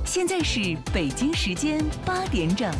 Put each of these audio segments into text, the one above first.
现在是北京时间8点整。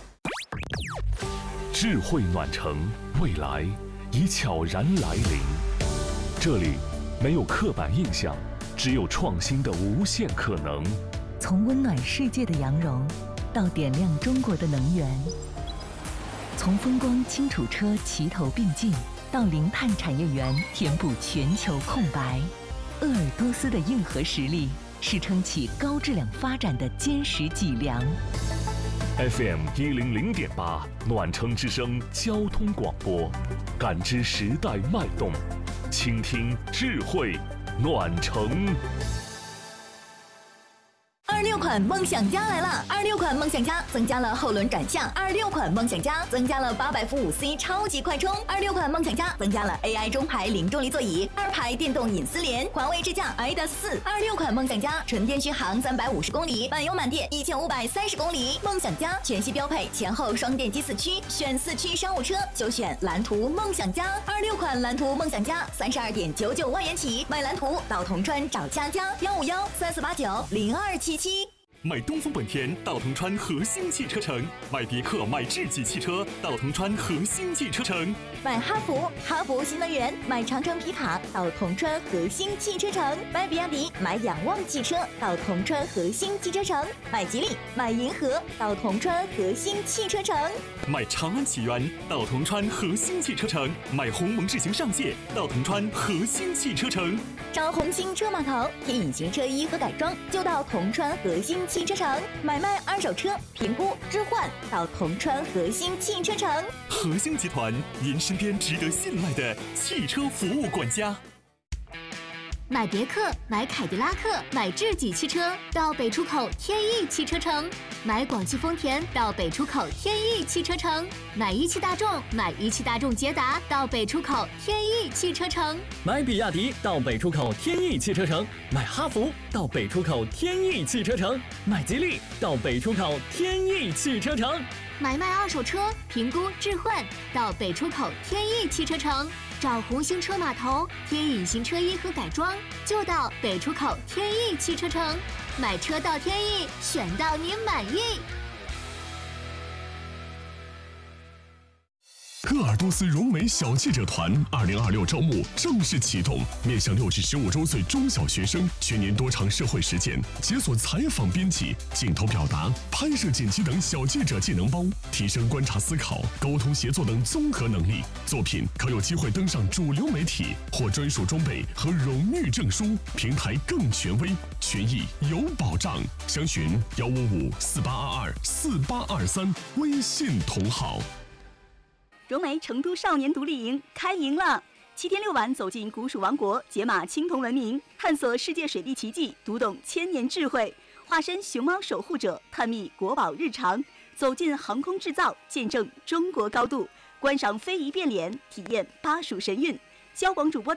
智慧暖城，未来已悄然来临。这里没有刻板印象，只有创新的无限可能。 从温暖世界的羊绒，到点亮中国的能源；从风光轻储车齐头并进，到零碳产业园填补全球空白。鄂尔多斯的硬核实力，是撑起高质量发展的坚实脊梁。 FM 100.8暖城之声交通广播，感知时代脉动，倾听智慧暖城。 26款梦想家来了！26款梦想家增加了后轮转向，26款梦想家增加了800伏5C 超级快充，26款梦想家增加了 AI 中排零重力座椅，2排电动隐私联，环卫智驾 ADAS 4。26款梦想家纯电续航350公里，满油满电1530公里。梦想家全系标配前后双电机4驱，选4驱商务车就选蓝图梦想家。26款蓝图梦想家32.99万元起，买蓝图到铜川找佳佳15134890277。 买东风本田到铜川核心汽车城，买别克买智己汽车到铜川核心汽车城， 买哈弗新能源，买长城皮卡到铜川核心汽车城，买比亚迪买仰望汽车到铜川核心汽车城，买吉利买银河到铜川核心汽车城， 买长安启源到铜川核心汽车城，买鸿蒙智行上界到铜川核心汽车城， 找红星车码头贴隐形车衣和改装就到铜川核心汽车城，买卖二手车评估置换到铜川核心汽车城。 核心集团，您身边值得信赖的汽车服务管家。 买别克买凯迪拉克买智己汽车到北出口天翼汽车城，买广汽丰田到北出口天翼汽车城，买一汽大众买一汽大众捷达到北出口天翼汽车城， 买比亚迪到北出口天翼汽车城，买哈弗到北出口天翼汽车城，买吉利到北出口天翼汽车城， 买卖二手车评估置换到北出口天翼汽车城，找红星车码头贴隐形车衣和改装就到北出口天翼汽车城，买车到天翼，选到您满意。 鄂尔多斯融美小记者团2026招募正式启动，面向6至15周岁中小学生，全年多场社会实践，解锁采访编辑、镜头表达、拍摄剪辑等小记者技能包，提升观察思考、沟通协作等综合能力。作品可有机会登上主流媒体，获专属装备和荣誉证书，平台更权威，权益有保障。详询15548224823，微信同号。 融媒成都少年独立营开营了！7天6晚，走进古蜀王国，解码青铜文明，探索世界水利奇迹，读懂千年智慧，化身熊猫守护者，探秘国宝日常，走进航空制造，见证中国高度，观赏非遗变脸，体验巴蜀神韵。交广主播